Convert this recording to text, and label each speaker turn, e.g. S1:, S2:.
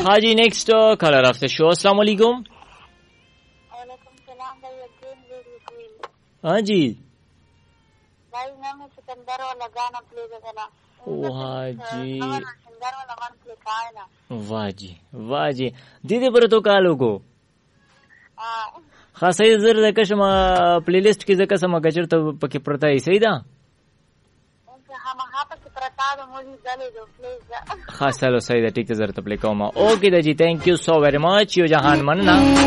S1: हाँ जी next colour of the show. अस्सलाम वालेकुम।
S2: वालेकुम सलाम भाई।
S1: हाँ जी
S2: भाई मैं सिकंदर वाला गाना प्ले करना।
S1: वाह जी
S2: सिकंदर वाला गाना प्ले का है ना।
S1: वाह जी दीदी पर तो कालो को خاصه زر د کشم پلیلیست کې ځکه سم غجر ته پکې پرتا یې سیدا خاصه له سیدا ټیک زر ته پلی کوم اوکې د جی ثانک یو سو ویری مچ یو جهان مننه